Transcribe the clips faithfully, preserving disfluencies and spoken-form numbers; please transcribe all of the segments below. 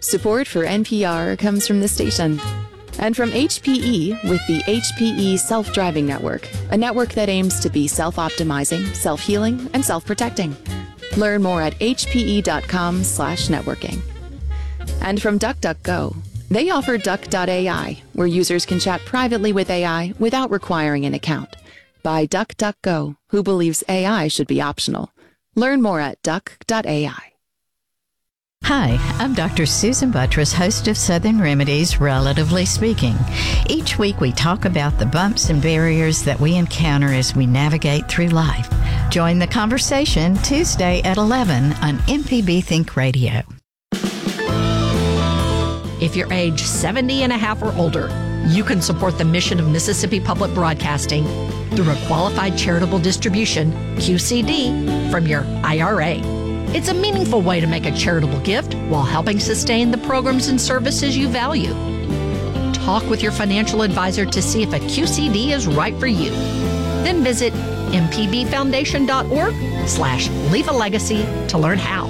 Support for N P R comes from the station. And from H P E with the H P E Self-Driving Network, a network that aims to be self-optimizing, self-healing, and self-protecting. Learn more at hpe.com slash networking. And from DuckDuckGo, they offer Duck dot A I, where users can chat privately with A I without requiring an account. By DuckDuckGo, who believes A I should be optional. Learn more at duck dot A I. Hi, I'm Doctor Susan Buttress, host of Southern Remedies, Relatively Speaking. Each week we talk about the bumps and barriers that we encounter as we navigate through life. Join the conversation Tuesday at eleven on M P B Think Radio. If you're age seventy and a half or older, you can support the mission of Mississippi Public Broadcasting through a qualified charitable distribution, Q C D, from your I R A. It's a meaningful way to make a charitable gift while helping sustain the programs and services you value. Talk with your financial advisor to see if a Q C D is right for you. Then visit mpbfoundation.org slash leave a legacy to learn how.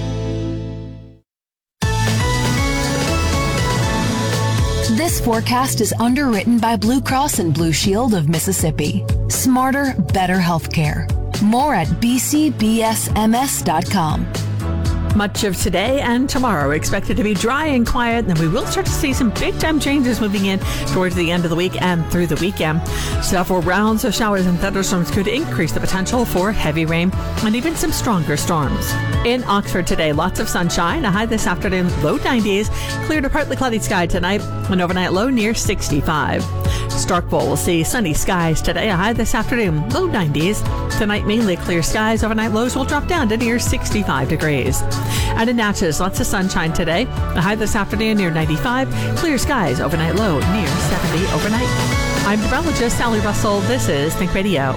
This forecast is underwritten by Blue Cross and Blue Shield of Mississippi. Smarter, better healthcare. More at b c b s m s dot com. Much of today and tomorrow expected to be dry and quiet, and we will start to see some big-time changes moving in towards the end of the week and through the weekend. Several rounds of showers and thunderstorms could increase the potential for heavy rain and even some stronger storms. In Oxford today, lots of sunshine, a high this afternoon, low nineties, clear to partly cloudy sky tonight, an overnight low near sixty-five. Starkville will see sunny skies today, a high this afternoon, low nineties. Tonight, mainly clear skies, overnight lows will drop down to near sixty-five degrees. And in Natchez, lots of sunshine today, a high this afternoon near ninety-five, clear skies, overnight low near seventy overnight. I'm meteorologist Sally Russell. This is Think Radio.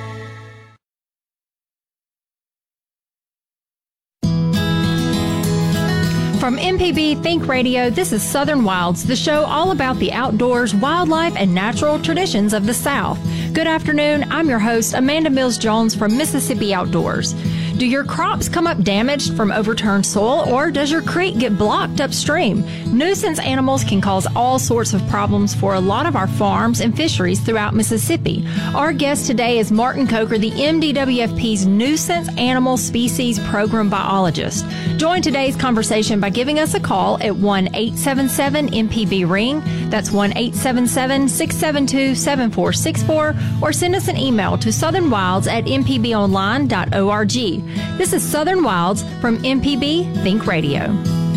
From M P B Think Radio, this is Southern Wilds, the show all about the outdoors, wildlife, and natural traditions of the South. Good afternoon. I'm your host, Amanda Mills-Jones from Mississippi Outdoors. Do your crops come up damaged from overturned soil, or does your creek get blocked upstream? Nuisance animals can cause all sorts of problems for a lot of our farms and fisheries throughout Mississippi. Our guest today is Martin Coker, the M D W F P's Nuisance Animal Species Program Biologist. Join today's conversation by giving us a call at one eight seven seven M P B ring. That's one eight seven seven, six seven two, seven four six four, or send us an email to southernwilds at m p b online dot org. This is Southern Wilds from M P B Think Radio.